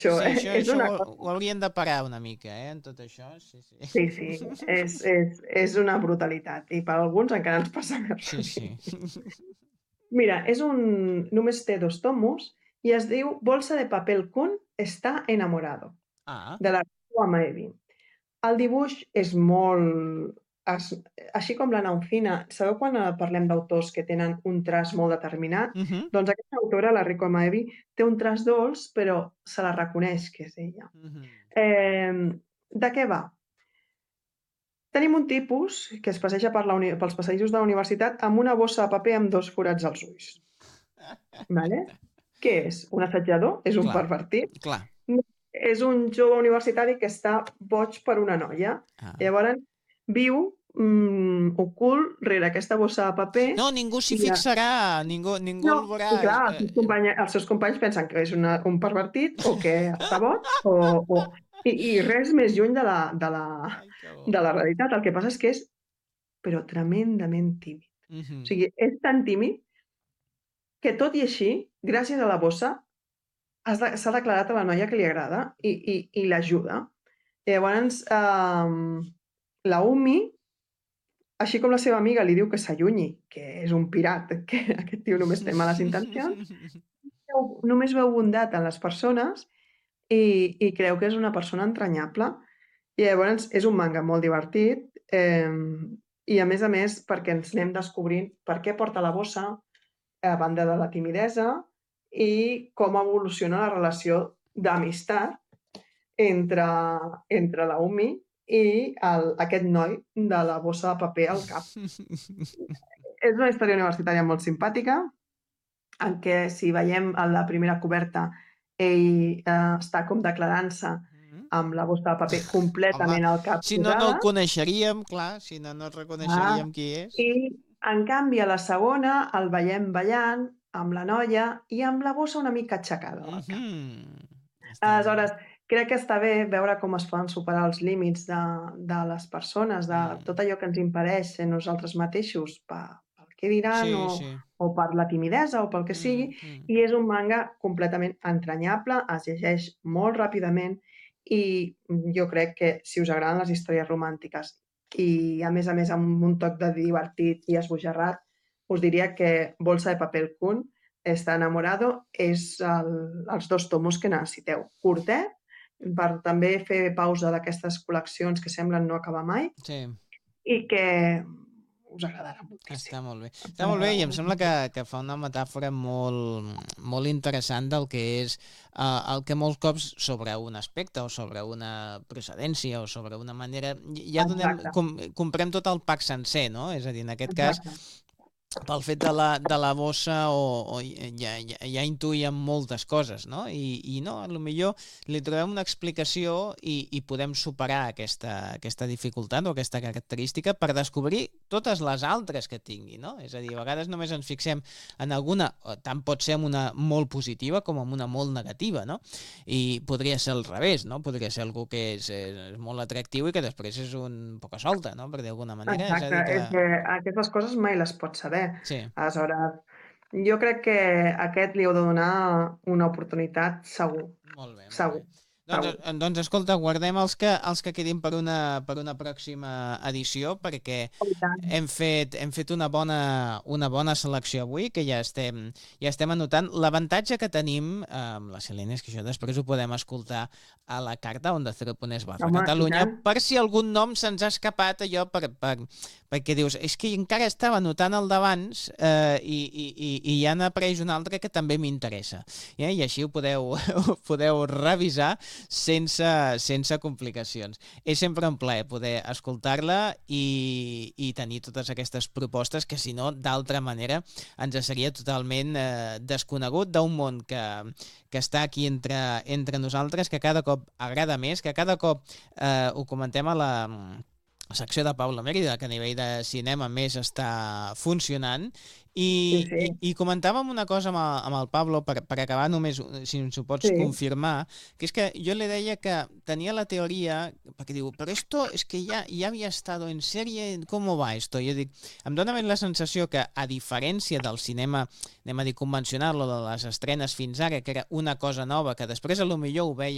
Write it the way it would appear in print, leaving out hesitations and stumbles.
Sí, És això una ho haurien de parar una mica, en tot això, sí. Sí, és una brutalitat i per alguns encara ens passa més Sí, sí. ràpid. Mira, només té 2 tomos i es diu Bolsa de papel Kun está enamorado, Ah, de la Rico Amaevi. El dibuix és molt es així com la Naufina, sabeu quan, parlem d'autors que tenen un traç molt determinat? mhm, Doncs aquesta autora, la Rico Amaevi, té un traç dolç, però se la reconeix que és ella. mhm. De què va? Tenim un tipus que es passeja pels passadissos de la universitat amb una bossa de paper amb 2 forats als ulls, vale? Què és? Un assetjador? És un Clar, pervertit? clar. No, és un jove universitari que està boig per una noia. Ah. Llavors viu, ocult rere aquesta bossa de paper No, ningú s'hi i fixarà, ningú no, el veurà. i clar, els seus companys pensen que és un pervertit o que està boig i res més lluny Ai, que bo. de la realitat. El que passa és que és però tremendament tímid. O Mhm. sigui, és tan tímid que tot i així, gràcies a la bossa, s'ha declarat a la noia que li agrada i l'ajuda. Llavors, la Umi, així com la seva amiga li diu que s'allunyi, que és un pirat, que aquest tio només té males intencions, només veu bondat en les persones i creu que és una persona entranyable. I llavors és un manga molt divertit, i a més, perquè ens anem descobrint per què porta la bossa, a banda de la timidesa, i com evoluciona la relació d'amistat entre, entre la Umi i aquest noi de la bossa de paper al cap. És una història universitària molt simpàtica, en què si veiem a la primera coberta ell està com declarant-se Mhm. amb la bossa de paper Home, completament al cap si no, no el posada. coneixeríem, clar, si no, no Ah, reconeixeríem qui és. i en canvi a la segona el veiem ballant amb la noia i amb la bossa una mica aixecada del cap. Mhm. Està molt bé. Aleshores, crec que està bé veure com es poden superar els límits de les persones, de Mm. tot allò que ens impedeix ser nosaltres mateixos pel què diran Sí, sí. o per la timidesa o pel que sigui, Mm. i és un manga completament entranyable, es llegeix molt ràpidament i jo crec que si us agraden les històries romàntiques i a més amb un toc de divertit i esbojarrat, us diria que Bolsa de paper Kun Está enamorado és els 2 tomos que necessiteu. Curtet, per també fer pausa d'aquestes col·leccions que semblen no acabar mai Sí. i que us agradarà moltíssim. Està molt bé. Ens Està molt bé i agradarà em sembla moltíssim. que fa una metàfora molt interessant del que és el que molts cops sobre un aspecte o sobre una procedència o sobre una manera ja Exacte, comprem tot el pack sencer, no? És a dir, en aquest cas exacte. pel fet de la bossa o ja intuïem moltes coses, no? I no, potser li trobem una explicació i podem superar aquesta dificultat o aquesta característica per descobrir totes les altres que tingui, no? És a dir, a vegades només ens fixem en alguna, o tant pot ser en una molt positiva com en una molt negativa, no? I podria ser al revés, no? Podria ser algú que és molt atractiu i que després és un poca solta, no? Per dir d'alguna manera, és a Exacte, dir que... és que aquestes coses mai les pots saber. Sí. Aleshores, jo crec que a aquest li heu de donar una oportunitat segur, Molt bé, molt bé. segur, Doncs, segur. escolta, guardem els que quedin per una pròxima edició, perquè Oh, i tant. hem fet una bona selecció avui, que ja estem anotant. L'avantatge que tenim amb la Selena és que això després ho podem escoltar a la carta Onda Cero.es Home, i Catalunya, tant. per si algun nom se'ns ha escapat allò perquè dius, és que encara estava anotant el d'abans i ja n'apareix un altre que també m'interessa. I així ho podeu, ho podeu revisar sense complicacions. És sempre un plaer poder escoltar-la i tenir totes aquestes propostes que, si no, d'altra manera ens seria totalment desconegut d'un món que està aquí entre nosaltres, que cada cop agrada més, que cada cop ho comentem a la secció de Paula Mèrida, que a nivell de cinema més està funcionant, Sí, sí, i comentàvem una cosa amb el Pablo, per acabar només, si ens ho pots sí. confirmar, que és que jo li deia que tenia la teoria, perquè diu, però esto es que ya había estado en serie, ¿cómo va esto? I jo dic, em dóna la sensació que, a diferència del cinema, anem a dir, convencional, o de les estrenes fins ara, que era una cosa nova, que després a lo millor ho veia